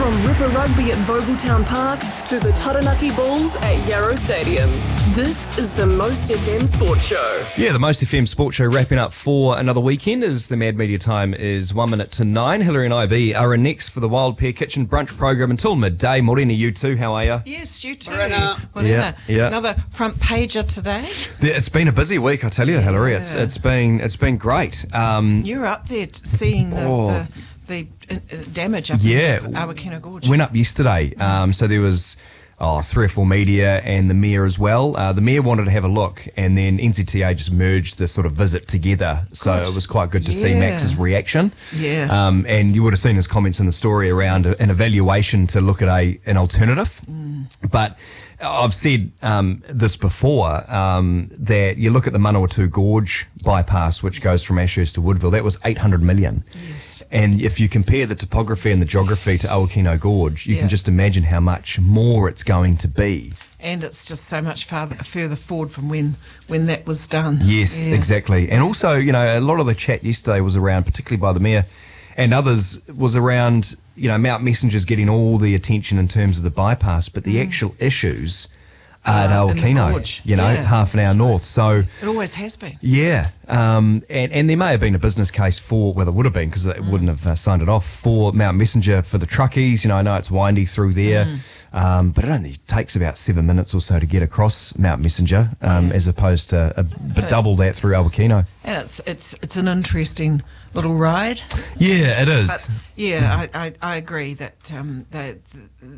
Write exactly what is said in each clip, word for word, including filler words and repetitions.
From Ripper Rugby at Vogeltown Park to the Taranaki Bulls at Yarrow Stadium, this is the Most F M Sports Show. Yeah, the Most F M Sports Show wrapping up for another weekend as the Mad Media time is one minute to nine. Hillary and I B are in next for the Wild Pear Kitchen brunch program until midday. Morena, you too, how are you? Yes, you too. Morena. Morena. Yeah, yeah. Another front pager today. It's been a busy week, I tell you, Hillary. Yeah. It's it's been it's been great. Um, You're up there t- seeing the, Oh. the, the uh, uh, damage up Yeah. in Awakena Gorge. Went up yesterday, um, so there was oh, three or four media and the mayor as well. Uh, the mayor wanted to have a look, and then N Z T A just merged the sort of visit together. So Good. it was quite good to see Yeah. Max's reaction. Yeah. Um, and you would have seen his comments in the story around an evaluation to look at a an alternative. Mm. But I've said um, this before, um, that you look at the Manawatu Gorge bypass, which goes from Ashurst to Woodville, that was eight hundred million. Yes. And if you compare the topography and the geography to Awakena Gorge, you Yeah. can just imagine how much more it's going to be. And it's just so much farther, further forward from when, when that was done. Yes, Yeah. exactly. And also, you know, a lot of the chat yesterday was around, particularly by the mayor and others, was around, you know, Mount Messenger's getting all the attention in terms of the bypass, but the actual issues are at Uh, in the Awakena, gorge. you know, Yeah. half an hour north. So, It always has been. yeah, um, and, and there may have been a business case for, well, there would have been because they wouldn't have uh, signed it off, for Mount Messenger for the truckies. You know, I know it's windy through there, um, but it only takes about seven minutes or so to get across Mount Messenger, um, as opposed to a, but double that through Awakena. And it's it's it's an interesting little ride. Yeah, it is. But yeah, I, I, I agree that um, the, the,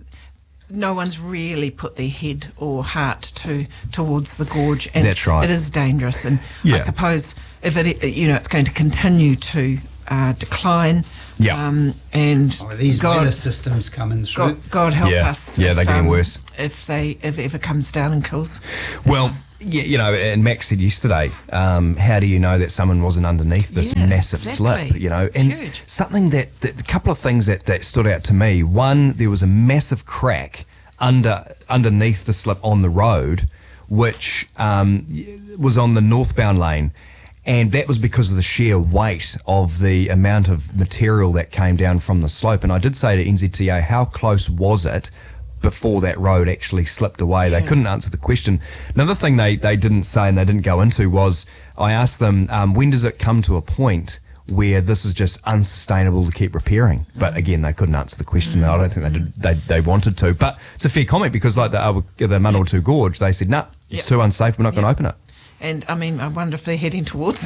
no one's really put their head or heart to towards the gorge, and That's right. it is dangerous. And Yeah. I suppose if it, you know, it's going to continue to uh, decline. Yeah. Um, and Oh, these God, weather systems coming through. God, God help Yeah. us. Yeah, if, they're getting um, worse. If they if it ever comes down and kills. Well, yeah, you know, and Max said yesterday, um, how do you know that someone wasn't underneath this Yeah, massive exactly. slip? You know, It's and huge. something that, that a couple of things that, that stood out to me. One, there was a massive crack under underneath the slip on the road, which um, was on the northbound lane. And that was because of the sheer weight of the amount of material that came down from the slope. And I did say to N Z T A, how close was it before that road actually slipped away? They couldn't answer the question. Another thing they, they didn't say and they didn't go into was, I asked them, um, when does it come to a point where this is just unsustainable to keep repairing? But again, they couldn't answer the question. I don't think they did, they, they wanted to. But it's a fair comment because like the, uh, the Manawatu Gorge, they said, no, nah, it's Yeah. too unsafe, we're not going to Yeah. open it. And I mean, I wonder if they're heading towards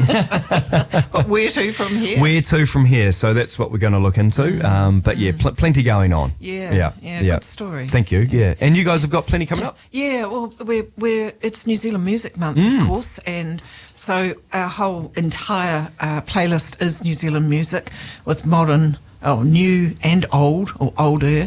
that. But where to from here? Where to from here? So that's what we're going to look into. Um, but yeah, pl- plenty going on. Yeah, yeah, yeah, good story. Thank you. Yeah, and you guys have got plenty coming up. Yeah, well, we're, we're it's New Zealand Music Month, Mm. of course, and so our whole entire uh, playlist is New Zealand music with modern, oh, new and old, or older.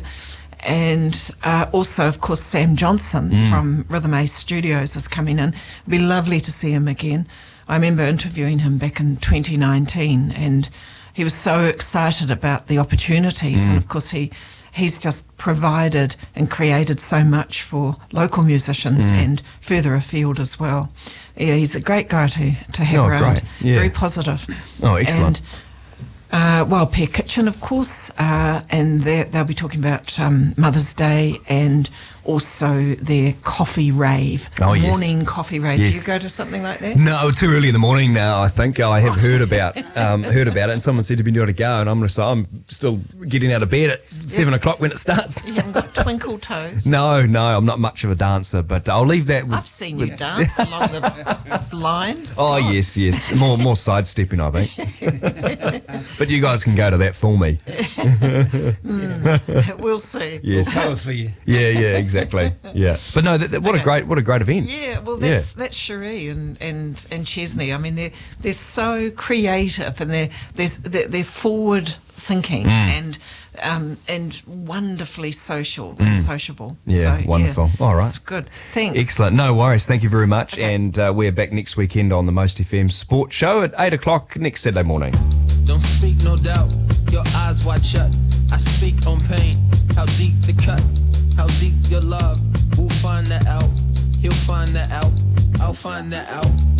And uh, also, of course, Sam Johnson Mm. from Rhythm Ace Studios is coming in. It'd be lovely to see him again. I remember interviewing him back in twenty nineteen, and he was so excited about the opportunities. Mm. And of course, he he's just provided and created so much for local musicians Mm. and further afield as well. Yeah, he's a great guy to, to have Oh, around. great. Yeah. Very positive. Oh, excellent. And, uh, Wild Pear Kitchen, of course, uh, and they're- they'll be talking about um, Mother's Day and also their coffee rave, Oh, yes. morning coffee rave. Do Yes. you go to something like that? No, too early in the morning now. I think I have heard about um, heard about it, and someone said to me, "Do you want to go?" And I'm going to say I'm still getting out of bed at seven o'clock when it starts. You haven't got twinkle toes. No, no, I'm not much of a dancer, but I'll leave that. With, I've seen you dance along the lines. Oh yes, yes, more more sidestepping, I think. But you guys can go to that for me. We'll see. Yes. Cover for you. Yeah, yeah, exactly. Yeah, but no, that, that, what a great, what a great event. Yeah, well, that's that's Cherie and, and, and Chesney. I mean, they're they're so creative and they're they're they're, they're forward thinking Mm. and um, and wonderfully social and sociable. Yeah, so, wonderful. All right. it's good. Thanks. Excellent. No worries. Thank you very much. Okay. And uh, we're back next weekend on the Most F M Sports Show at eight o'clock next Saturday morning. Don't speak, no doubt. Your eyes wide shut. I speak on pain. How deep the cut? How deep your love? We'll find that out. He'll find that out. I'll find that out.